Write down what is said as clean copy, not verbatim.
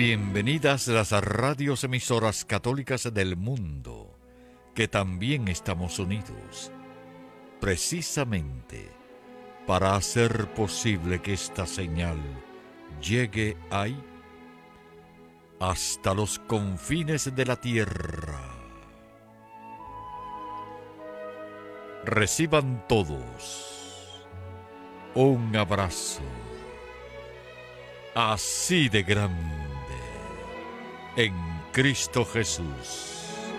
Bienvenidas las radios emisoras católicas del mundo, que también estamos unidos, precisamente para hacer posible que esta señal llegue ahí, hasta los confines de la tierra. Reciban todos un abrazo así de grande en Cristo Jesús.